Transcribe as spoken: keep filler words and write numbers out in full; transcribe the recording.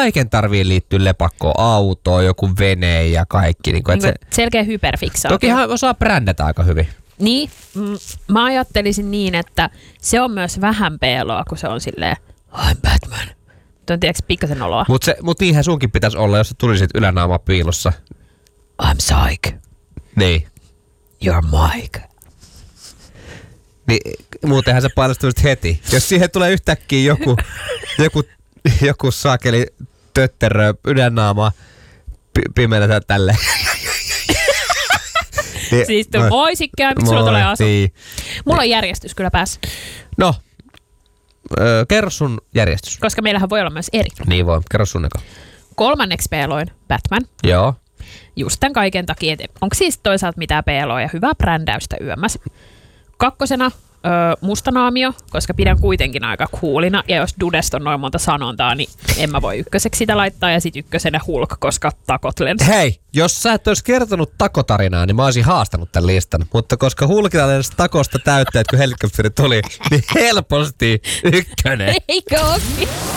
kaiken tarvii liittyä lepakkoon, autoon, joku vene ja kaikki. Niin kuin, niin että se, selkeä hyperfiksaatio. tokihan osaa brändätä aika hyvin. Niin, mm, mä ajattelisin niin, että se on myös vähän peloa, kun se on silleen, I'm Batman. Tuon tiedätkö pikkasen oloa. Mutta mut niinhän sunkin pitäisi olla, jos sä tulisit ylänaama piilossa. I'm Psyche. Niin. You're Mike. Niin, muutenhan sä painostuisit heti. Jos siihen tulee yhtäkkiä joku, joku, joku saakeli tötterö ylänaama pi- pimeänä tälle. niin, siis tuon oisikkää, miksi sulla tulee asu? Niin. Mulla on järjestys kyllä päässä. No, öö, kerro sun järjestys. Koska meillähän voi olla myös eri. Niin voi, kerro sun eka. Kolmanneksi peloin Batman. Joo. Just tämän kaiken takia, että onko siis toisaalta mitään peloa ja hyvää brändäystä yömmässä. Kakkosena öö, mustanaamio, koska pidän kuitenkin aika coolina. Ja jos Dudesta on noin monta sanontaa, niin en mä voi ykköseksi sitä laittaa. Ja sit ykkösenä Hulk, koska takot lensi. Hei, jos sä et olisi kertonut takotarinaa, niin mä olisin haastanut tämän listan. Mutta koska Hulkilla lensi takosta täytteet, kun helikopteri tuli, niin helposti ykkönen. Eikö ookin?